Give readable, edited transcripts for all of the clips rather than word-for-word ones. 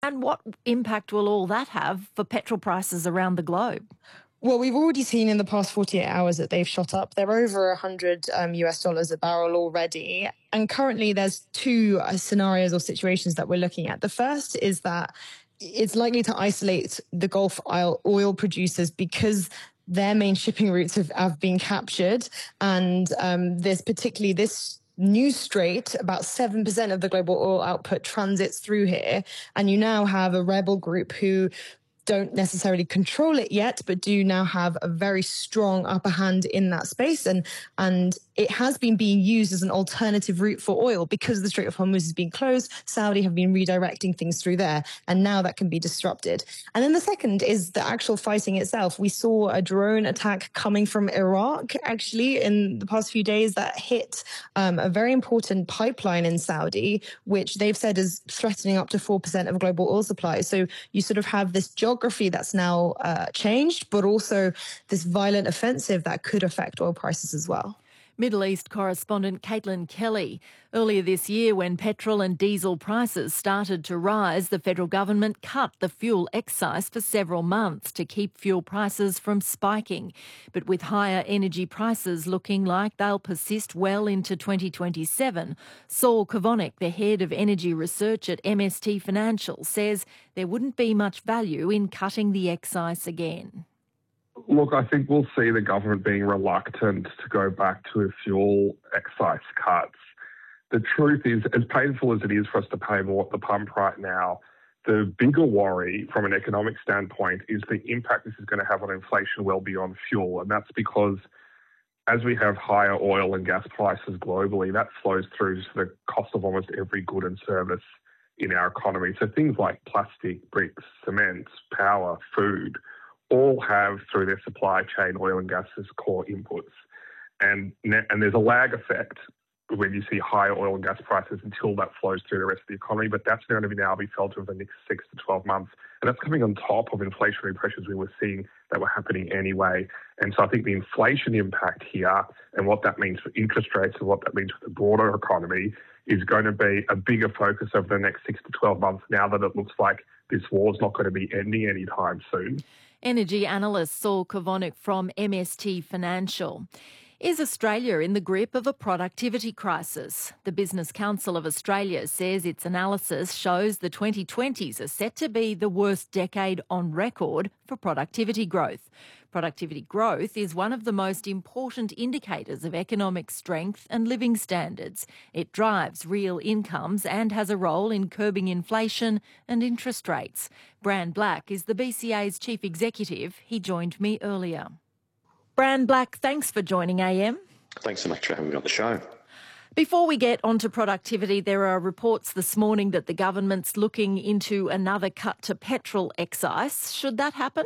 And what impact will all that have for petrol prices around the globe? Well, we've already seen in the past 48 hours that they've shot up. They're over 100 US dollars a barrel already. And currently there's two scenarios or situations that we're looking at. The first is that it's likely to isolate the Gulf oil producers because their main shipping routes have been captured. And this new strait, about 7% of the global oil output transits through here. And you now have a rebel group who don't necessarily control it yet, but do now have a very strong upper hand in that space. And it has been being used as an alternative route for oil because the Strait of Hormuz has been closed. Saudi have been redirecting things through there, and now that can be disrupted. And then the second is the actual fighting itself. We saw a drone attack coming from Iraq, actually, in the past few days that hit a very important pipeline in Saudi, which they've said is threatening up to 4% of global oil supply. So you sort of have this geography that's now changed, but also this violent offensive that could affect oil prices as well. Middle East correspondent Caitlin Kelly. Earlier this year, when petrol and diesel prices started to rise, the federal government cut the fuel excise for several months to keep fuel prices from spiking. But with higher energy prices looking like they'll persist well into 2027, Saul Kavonik, the head of energy research at MST Financial, says there wouldn't be much value in cutting the excise again. Look, I think we'll see the government being reluctant to go back to fuel excise cuts. The truth is, as painful as it is for us to pay more at the pump right now, the bigger worry from an economic standpoint is the impact this is going to have on inflation well beyond fuel. And that's because as we have higher oil and gas prices globally, that flows through to the cost of almost every good and service in our economy. So things like plastic, bricks, cement, power, food, all have through their supply chain oil and gas as core inputs. And there's a lag effect when you see higher oil and gas prices until that flows through the rest of the economy, but that's going to now be felt over the next 6 to 12 months. And that's coming on top of inflationary pressures we were seeing that were happening anyway. And so I think the inflation impact here and what that means for interest rates and what that means for the broader economy is going to be a bigger focus over the next 6 to 12 months now that it looks like this war is not going to be ending anytime soon. Energy analyst Saul Kavonik from MST Financial. Is Australia in the grip of a productivity crisis? The Business Council of Australia says its analysis shows the 2020s are set to be the worst decade on record for productivity growth. Productivity growth is one of the most important indicators of economic strength and living standards. It drives real incomes and has a role in curbing inflation and interest rates. Bran Black is the BCA's chief executive. He joined me earlier. Bran Black, thanks for joining AM. Thanks so much for having me on the show. Before we get onto productivity, there are reports this morning that the government's looking into another cut to petrol excise. Should that happen?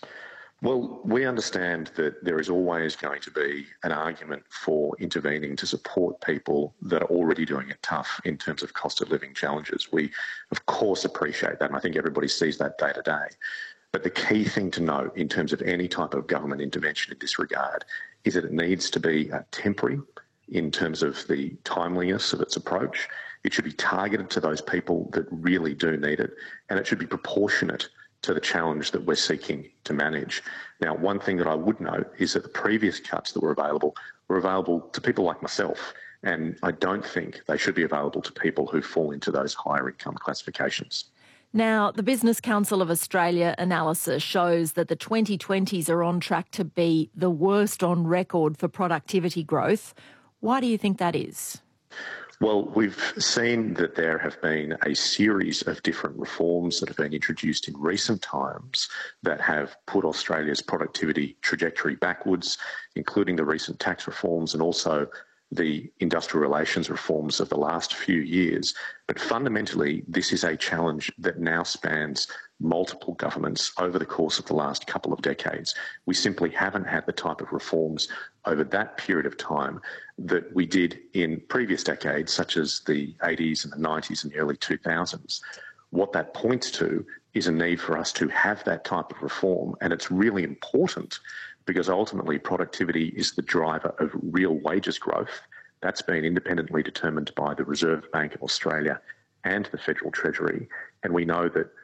Well, we understand that there is always going to be an argument for intervening to support people that are already doing it tough in terms of cost of living challenges. We, of course, appreciate that, and I think everybody sees that day to day. But the key thing to note in terms of any type of government intervention in this regard is that it needs to be temporary in terms of the timeliness of its approach. It should be targeted to those people that really do need it, and it should be proportionate to the challenge that we're seeking to manage. Now, one thing that I would note is that the previous cuts that were available to people like myself, and I don't think they should be available to people who fall into those higher income classifications. Now, the Business Council of Australia analysis shows that the 2020s are on track to be the worst on record for productivity growth. Why do you think that is? Well, we've seen that there have been a series of different reforms that have been introduced in recent times that have put Australia's productivity trajectory backwards, including the recent tax reforms and also the industrial relations reforms of the last few years. But fundamentally, this is a challenge that now spans multiple governments over the course of the last couple of decades. We simply haven't had the type of reforms over that period of time that we did in previous decades, such as the 80s and the 90s and the early 2000s. What that points to is a need for us to have that type of reform, and it's really important because ultimately productivity is the driver of real wages growth. That's been independently determined by the Reserve Bank of Australia and the Federal Treasury. And we know that